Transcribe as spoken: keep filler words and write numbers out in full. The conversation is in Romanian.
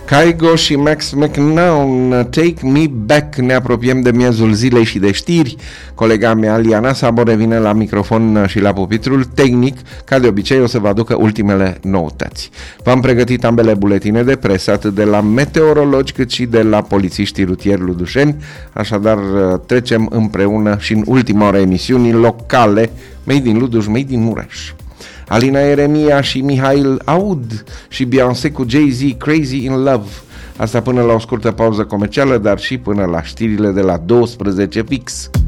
Kygo și Max McNown, Take Me Back. Ne apropiem de miezul zilei și de știri. Colega mea, Liana Sabo, revine la microfon și la pupitrul tehnic. Ca de obicei, o să vă aducă ultimele noutăți. V-am pregătit ambele buletine de presă, atât de la meteorologi cât și de la polițiștii rutieri ludușeni. Așadar, trecem împreună și în ultima oră emisiunii locale, Made in Luduș, Made in Mureș. Alina Eremia și Mihail Aud și Beyoncé cu Jay-Z, Crazy in Love. Asta până la o scurtă pauză comercială, dar și până la știrile de la douăsprezece fix.